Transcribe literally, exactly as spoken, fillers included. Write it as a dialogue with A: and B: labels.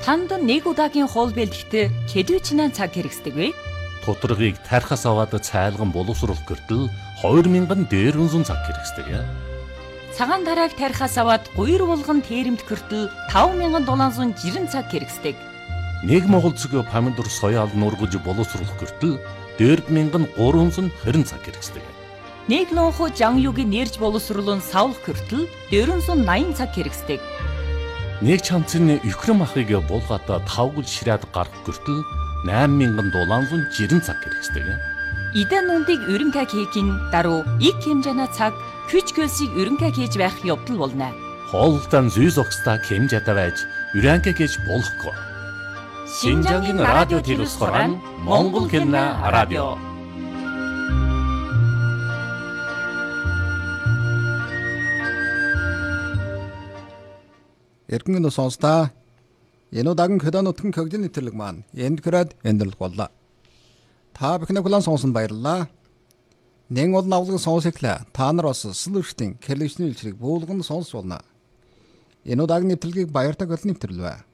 A: Танд нэг удаагийн хоол бэлтгэхдээ хэдвэчнээ цаг хэрэгсдэг вэ?
B: Тутаргыг тархас аваад цайлган боловсруулах гэртэл хоёр мянган дээр үнсэн цаг хэрэгсдэг.
A: Цагаан тарааг тархас аваад гуйр булган тээремд гэртэл таван мянган долоон зуун жирэн цаг хэрэгсдэг.
B: Нэг монгол цэгийн помидор соёал нургаж боловсруулах гэртэл дээр мянган гурван зуун хорин цаг хэрэгсдэг.
A: Нэг нууху жанюгийн нэрж боловсруулан савлах гэртэл дөрвөн зуун наян цаг хэрэгсдэг.
B: Нэг чамцны өхрөм ахыг булгаата тавгал ширээд гарах гэртэл найман мянган долоон зуун жирэн цаг хэрэгсдэг.
A: Идэн нүндийг өрөнгө хийхин даруй их хэмжээний цаг хүч хөлсийг өрөнгө хийж байх явдал болно.
B: Хоолтон зүй зогсдаа хэмжээтэй байж өрөнгө хийж болохгүй. Шинжангийн радио телевизоран Монгол хэлний радио.
C: Эргэн нь сонстаа. Энэ удаагийн хөдөө нутгийн хөгжлийн нэвтрэлэг маань энд хүрээд өндөрлөх боллоо. Та бүхний хүлээн сонсон баярлалаа. Нэн олон авлагын сонсогдлаа. Та нар бас сүлжтийн телевизний үйлчлэг буулган сонсч болно. Энэ удаагийн нэвтрэлгийг баяртай хөтөл нэвтрэл бай.